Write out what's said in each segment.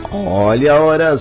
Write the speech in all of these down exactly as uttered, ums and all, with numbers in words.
Olha a hora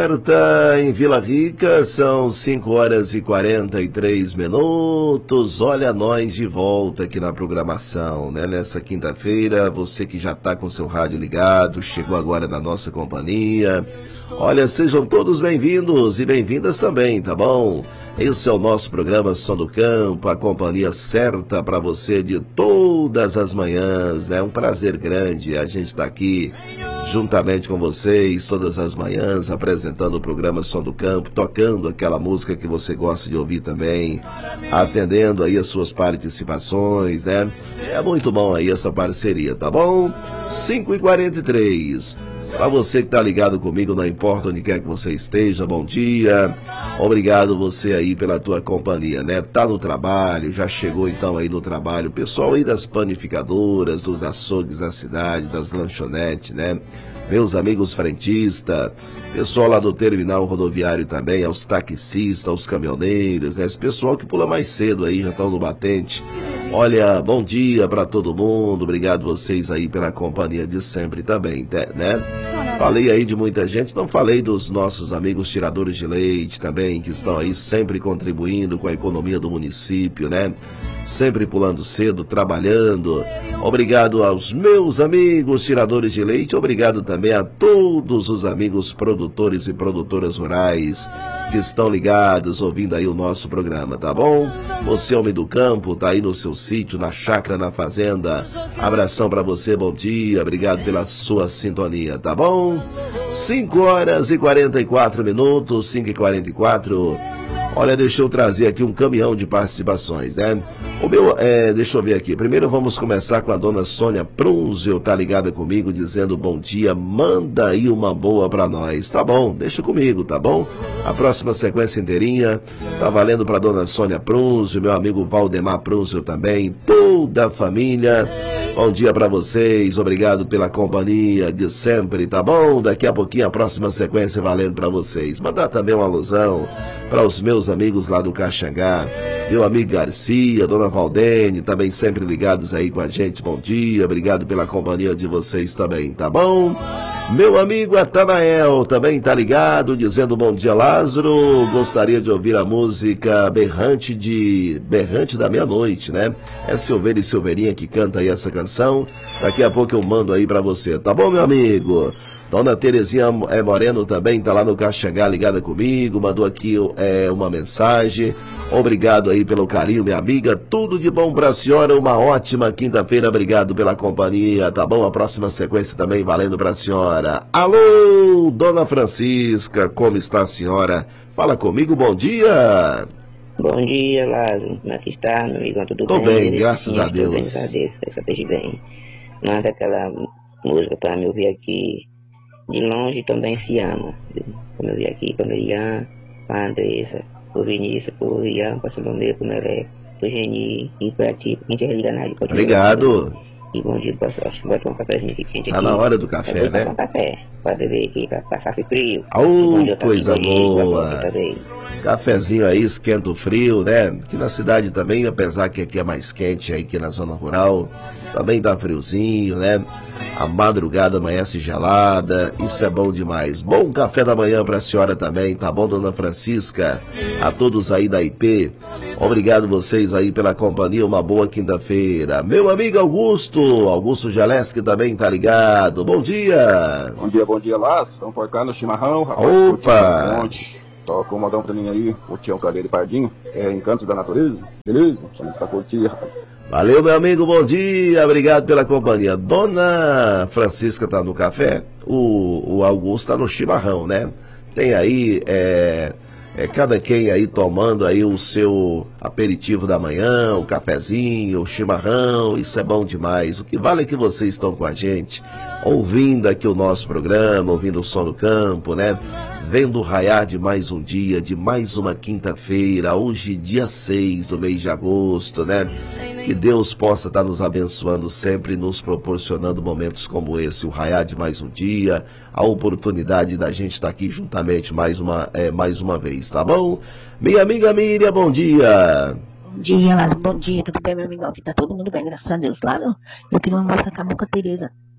certa em Vila Rica, são cinco horas e quarenta e três minutos. Olha nós de volta aqui na programação, né? Nessa quinta-feira, você que já está com seu rádio ligado, chegou agora na nossa companhia. Olha, sejam todos bem-vindos e bem-vindas também, tá bom? Esse é o nosso programa Som do Campo, a companhia certa para você de todas as manhãs, né? É um prazer grande a gente estar aqui juntamente com vocês todas as manhãs, apresentando o programa Som do Campo, tocando aquela música que você gosta de ouvir também, atendendo aí as suas participações, né? É muito bom aí essa parceria, tá bom? cinco e quarenta e três. Para você que tá ligado comigo, não importa onde quer que você esteja, bom dia. Obrigado você aí pela tua companhia, né? Tá no trabalho, já chegou então aí no trabalho. O pessoal aí das panificadoras, dos açougues da cidade, das lanchonetes, né? Meus amigos frentistas, pessoal lá do terminal rodoviário também, aos taxistas, aos caminhoneiros, né? Esse pessoal que pula mais cedo aí, já estão no batente. Olha, bom dia para todo mundo, obrigado vocês aí pela companhia de sempre também, né? Falei aí de muita gente, não falei dos nossos amigos tiradores de leite também, que estão aí sempre contribuindo com a economia do município, né? Sempre pulando cedo, trabalhando. Obrigado aos meus amigos tiradores de leite, obrigado também a todos os amigos produtores e produtoras rurais que estão ligados, ouvindo aí o nosso programa, tá bom? Você, homem do campo, tá aí no seu sítio, na chácara, na fazenda. Abração pra você, bom dia, obrigado pela sua sintonia, tá bom? cinco horas e quarenta e quatro minutos, cinco e quarenta e quatro. Olha, deixa eu trazer aqui um caminhão de participações, né? O meu, é, deixa eu ver aqui. Primeiro vamos começar com a dona Sônia Prunzio, tá ligada comigo, dizendo bom dia, manda aí uma boa pra nós. Tá bom, deixa comigo, tá bom? A próxima sequência inteirinha tá valendo pra dona Sônia Prunzio, meu amigo Valdemar Prunzio também, toda a família. Bom dia pra vocês, obrigado pela companhia de sempre, tá bom? Daqui a pouquinho a próxima sequência valendo pra vocês. Mandar também uma alusão para os meus amigos lá do Caxangá, meu amigo Garcia, dona Valdene, também sempre ligados aí com a gente, bom dia, obrigado pela companhia de vocês também, tá bom? Meu amigo Atanael também tá ligado, dizendo bom dia, Lázaro, gostaria de ouvir a música Berrante de Berrante da Meia-Noite, né? É Silveira e Silveirinha que canta aí essa canção, daqui a pouco eu mando aí pra você, tá bom, meu amigo? Dona Terezinha é, Moreno também tá lá no Caxangá ligada comigo, mandou aqui é, uma mensagem. Obrigado aí pelo carinho, minha amiga. Tudo de bom pra senhora, uma ótima quinta-feira. Obrigado pela companhia, tá bom? A próxima sequência também valendo pra senhora. Alô, Dona Francisca, como está a senhora? Fala comigo, bom dia. Bom dia, Lázaro. Como é que está, meu amigo? Tudo Tô bem? bem, Ele graças a Tô Deus. bem, graças a Deus. Eu esteja bem. Manda aquela música pra me ouvir aqui. De longe também se ama. Como eu vi aqui, para Miriam, para Andressa, para Vinícius, para o Rian, para Salomé, para o Melé, para o Geni e para ti, para quem te liga na área. Obrigado. E bom dia, pessoal. Acho que vai tomar um cafezinho aqui quente. Tá aqui. na hora do café, né? Um café, para beber aqui, para passar frio. Oh, coisa boa. Dia, Cafezinho aí, esquenta o frio, né? Aqui na cidade também, apesar que aqui é mais quente aí que na zona rural, também dá friozinho, né? A madrugada amanhece gelada, isso é bom demais. Bom café da manhã pra senhora também, tá bom, dona Francisca? A todos aí da I P, obrigado vocês aí pela companhia, uma boa quinta-feira. Meu amigo Augusto, Augusto Jaleski também tá ligado, bom dia. Bom dia, bom dia, Lázaro, estamos porcando chimarrão, rapaz. Opa! Toca um modão pra mim aí, o Tião Cadeira e Pardinho, é Encantos da Natureza, beleza? Estamos pra curtir, rapaz. Valeu, meu amigo, bom dia, obrigado pela companhia. Dona Francisca tá no café, o, o Augusto tá no chimarrão, né? Tem aí, é, é, cada quem aí tomando aí o seu aperitivo da manhã, o cafezinho, o chimarrão, isso é bom demais. O que vale é que vocês estão com a gente, ouvindo aqui o nosso programa, ouvindo o Som do Campo, né? Vendo o raiar de mais um dia, de mais uma quinta-feira, hoje dia seis do mês de agosto, né? Que Deus possa estar nos abençoando sempre, nos proporcionando momentos como esse, o raiar de mais um dia, a oportunidade da gente estar aqui juntamente mais uma, é, mais uma vez, tá bom? Minha amiga Miriam, bom dia! Bom dia, Lázaro, bom dia, tudo bem, meu amigão? Aqui tá todo mundo bem, graças a Deus. Lázaro, eu queria uma música com a Boca Tereza,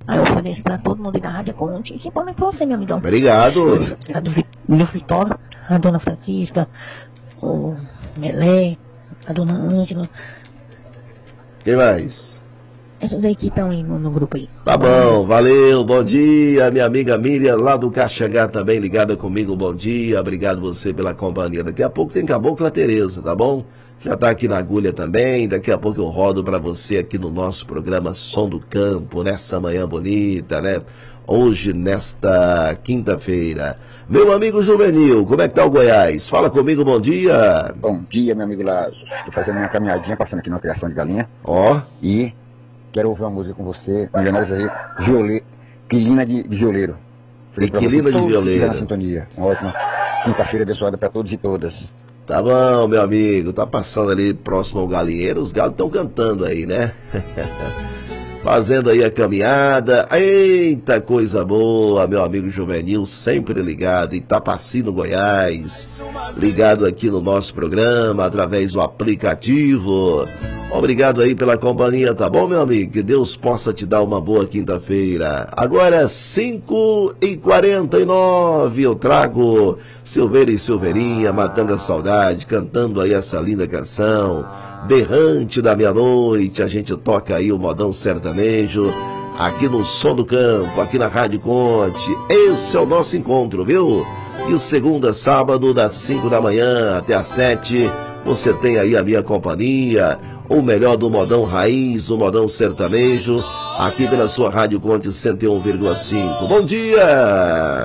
Aí eu falei isso pra todo mundo da Rádio Conte, principalmente pra você, meu amigão. Obrigado. A do, do Vitório, a dona Francisca, o Melé, a dona Ângela. Quem mais? Esses aí que estão aí no, no grupo aí. Tá bom, valeu, bom dia, minha amiga Miriam lá do Caxangá também ligada comigo, bom dia, obrigado você pela companhia. Daqui a pouco tem Cabocla Tereza, tá bom? Já tá aqui na agulha também, daqui a pouco eu rodo para você aqui no nosso programa Som do Campo, nessa manhã bonita, né? Hoje, nesta quinta-feira. Meu amigo Juvenil, como é que tá o Goiás? Fala comigo, bom dia. Bom dia, meu amigo Lázaro. Estou fazendo minha caminhadinha, passando aqui na criação de galinha. Ó. E quero ouvir uma música com você, Milionários aí, viole... Quilina de, de Violeiro. Quilina de Violeiro. Na sintonia. Uma ótima quinta-feira abençoada para todos e todas. Tá bom, meu amigo, tá passando ali próximo ao galinheiro, os galos estão cantando aí, né? Fazendo aí a caminhada, eita coisa boa, meu amigo Juvenil, sempre ligado, Itapaci no Goiás, ligado aqui no nosso programa, através do aplicativo. Obrigado aí pela companhia, tá bom, meu amigo? Que Deus possa te dar uma boa quinta-feira. Agora, cinco e quarenta e nove, eu trago Silveira e Silveirinha, matando a saudade, cantando aí essa linda canção, Berrante da Meia-Noite. A gente toca aí o modão sertanejo, aqui no Som do Campo, aqui na Rádio Conte. Esse é o nosso encontro, viu? De segunda a sábado, das cinco da manhã até às sete, você tem aí a minha companhia, o melhor do modão raiz, do modão sertanejo, aqui pela sua Rádio Conte cento e um vírgula cinco. Bom dia!